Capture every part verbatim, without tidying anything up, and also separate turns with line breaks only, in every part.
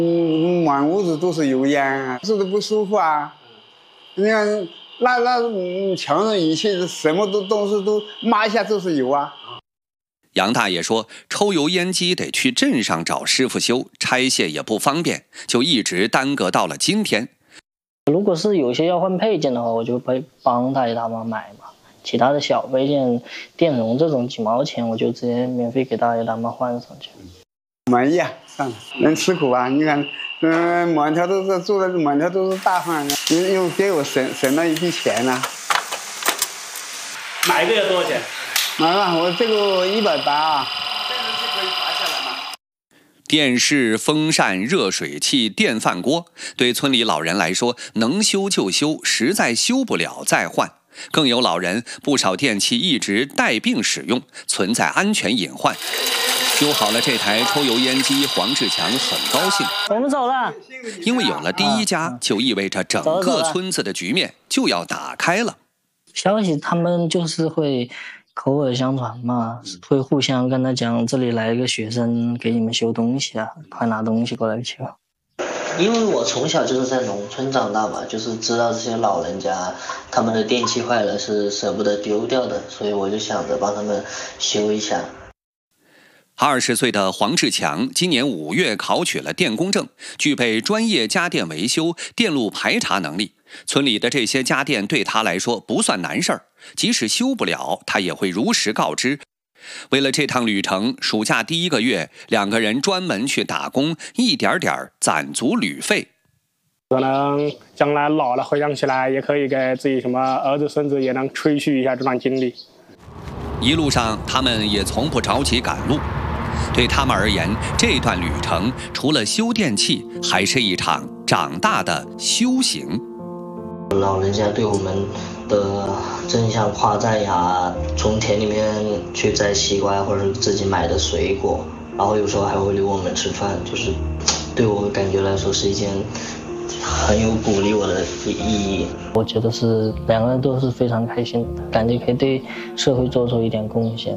嗯，满屋子都是油烟啊，住的不舒服啊。你看，那那嗯，墙上仪器什么都东西都抹一下都是油啊。
杨大爷说，抽油烟机得去镇上找师傅修，拆卸也不方便，就一直耽搁到了今天。
如果是有些要换配件的话，我就会帮大爷他们买嘛。其他的小配件、电容这种几毛钱，我就直接免费给大爷他们换上去。
满意啊，算了，能吃苦啊！你看，嗯，满条都是做的，满条都是大饭，又又给我省省了一笔钱呢、啊。
买一个要多少钱？
买吧，我这个一百八啊。
这个是可以拔下来吗？
电视、风扇、热水器、电饭锅，对村里老人来说，能修就修，实在修不了再换。更有老人不少电器一直带病使用，存在安全隐患。修好了这台抽油烟机，黄志强很高兴。
我们走了，
因为有了第一家，就意味着整个村子的局面就要打开了。
消息他们就是会口耳相传嘛，会互相跟他讲，这里来一个学生给你们修东西啊，快拿东西过来修。因为我从小就是在农村长大嘛，就是知道这些老人家他们的电器坏了是舍不得丢掉的，所以我就想着帮他们修一下。
二十岁的黄志强今年五月考取了电工证，具备专业家电维修、电路排查能力。村里的这些家电对他来说不算难事儿，即使修不了，他也会如实告知。为了这趟旅程，暑假第一个月，两个人专门去打工，一点点攒足旅费。
可能将来老了回想起来，也可以给自己什么儿子孙子也能吹嘘一下这段经历。
一路上，他们也从不着急赶路。对他们而言，这段旅程除了修电器，还是一场长大的修行。
老人家对我们的正向夸赞呀，从田里面去摘西瓜或者是自己买的水果，然后有时候还会留我们吃饭，就是对我感觉来说是一件很有鼓励我的意义。我觉得是两个人都是非常开心的，感觉可以对社会做出一点贡献。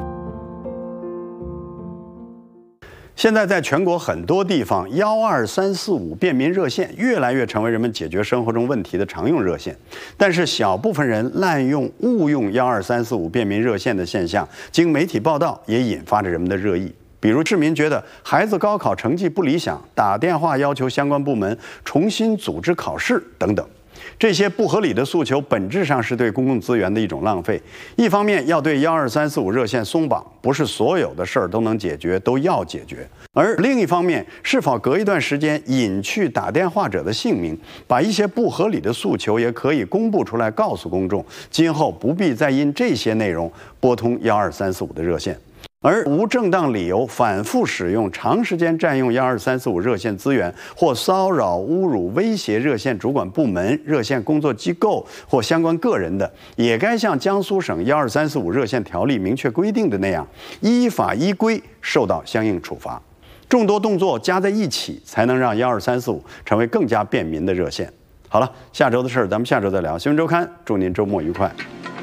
现在在全国很多地方，幺二三四五便民热线越来越成为人们解决生活中问题的常用热线。但是小部分人滥用、误用幺二三四五便民热线的现象，经媒体报道也引发着人们的热议。比如市民觉得孩子高考成绩不理想，打电话要求相关部门重新组织考试等等。这些不合理的诉求本质上是对公共资源的一种浪费。一方面要对幺二三四五热线松绑，不是所有的事儿都能解决，都要解决；而另一方面，是否隔一段时间隐去打电话者的姓名，把一些不合理的诉求也可以公布出来，告诉公众，今后不必再因这些内容拨通幺二三四五的热线。而无正当理由反复使用、长时间占用幺二三四五热线资源，或骚扰、侮辱、威胁热线主管部门、热线工作机构或相关个人的，也该像江苏省幺二三四五热线条例明确规定的那样，依法依规受到相应处罚。众多动作加在一起，才能让幺二三四五成为更加便民的热线。好了，下周的事儿咱们下周再聊。新闻周刊，祝您周末愉快。